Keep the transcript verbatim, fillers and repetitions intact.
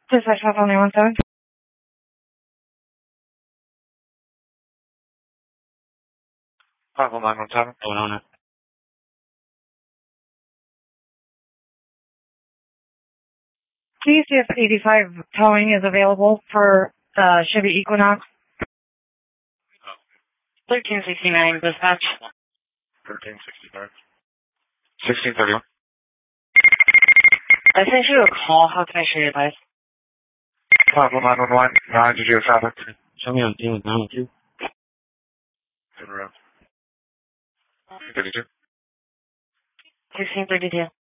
Dispatch Hotel nine one seven. Hotel nine one seven. Going on it. Please see if eighty-five towing is available for uh, Chevy Equinox. thirteen sixty-nine, dispatch. thirteen sixty-nine. sixteen thirty-one. I sent you a call. How can I show you advice? Hotel nine one one. nine, did you have traffic? Show me on team with nine one two. Turn around. thirty-two. sixteen thirty-two.